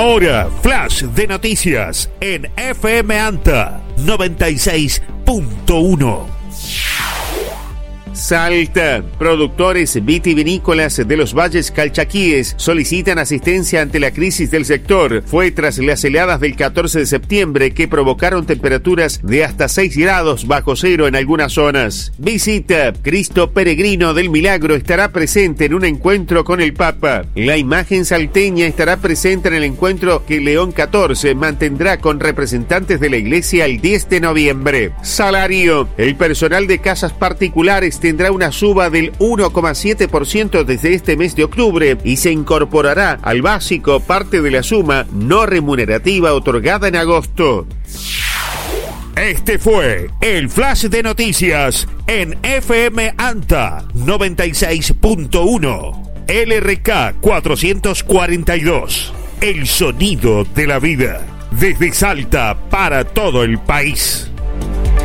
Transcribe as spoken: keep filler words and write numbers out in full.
Ahora, flash de noticias en F M Anta noventa y seis punto uno. Salta. Productores vitivinícolas de los valles calchaquíes solicitan asistencia ante la crisis del sector. Fue tras las heladas del catorce de septiembre que provocaron temperaturas de hasta seis grados bajo cero en algunas zonas. Visita. Cristo Peregrino del Milagro estará presente en un encuentro con el Papa. La imagen salteña estará presente en el encuentro que León catorce mantendrá con representantes de la iglesia el diez de noviembre. Salario. El personal de casas particulares tendrá una suba del uno coma siete por ciento desde este mes de octubre y se incorporará al básico parte de la suma no remunerativa otorgada en agosto. Este fue el flash de noticias en F M Anta noventa y seis punto uno. L R K cuatrocientos cuarenta y dos. El sonido de la vida. Desde Salta para todo el país.